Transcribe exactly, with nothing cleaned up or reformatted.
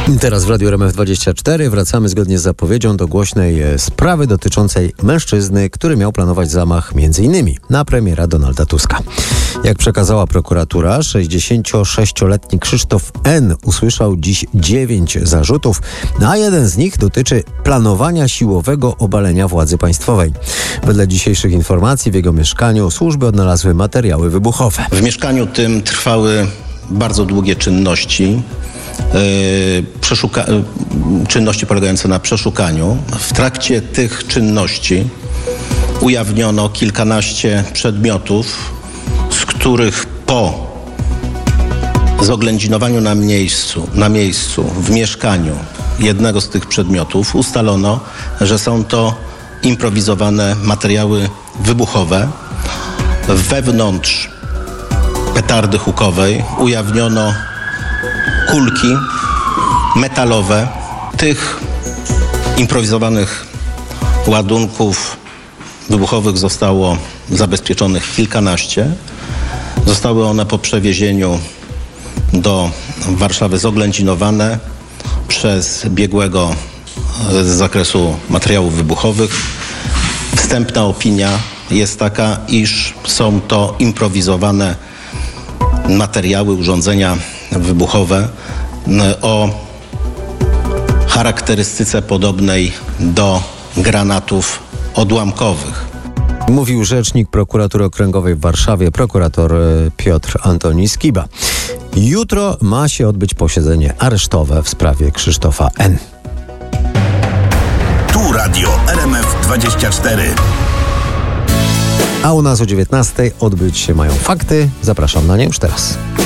Teraz w Radiu R M F dwadzieścia cztery wracamy zgodnie z zapowiedzią do głośnej sprawy dotyczącej mężczyzny, który miał planować zamach między innymi na premiera Donalda Tuska. Jak przekazała prokuratura, sześćdziesięciosześcioletni Krzysztof N. usłyszał dziś dziewięć zarzutów, a jeden z nich dotyczy planowania siłowego obalenia władzy państwowej. Wedle dzisiejszych informacji w jego mieszkaniu służby odnalazły materiały wybuchowe. W mieszkaniu tym trwały bardzo długie czynności. Yy, przeszuka- yy, czynności polegające na przeszukaniu. W trakcie tych czynności ujawniono kilkanaście przedmiotów, z których po zoględzinowaniu na miejscu, na miejscu, w mieszkaniu jednego z tych przedmiotów ustalono, że są to improwizowane materiały wybuchowe. Wewnątrz petardy hukowej ujawniono kulki metalowe. Tych improwizowanych ładunków wybuchowych zostało zabezpieczonych kilkanaście. Zostały one po przewiezieniu do Warszawy zoględzinowane przez biegłego z zakresu materiałów wybuchowych. Wstępna opinia jest taka, iż są to improwizowane materiały, urządzenia wybuchowe o charakterystyce podobnej do granatów odłamkowych. Mówił rzecznik Prokuratury Okręgowej w Warszawie, prokurator Piotr Antoni Skiba. Jutro ma się odbyć posiedzenie aresztowe w sprawie Krzysztofa N. Tu Radio R M F dwadzieścia cztery. A u nas o dziewiętnastej odbyć się mają fakty. Zapraszam na nie już teraz.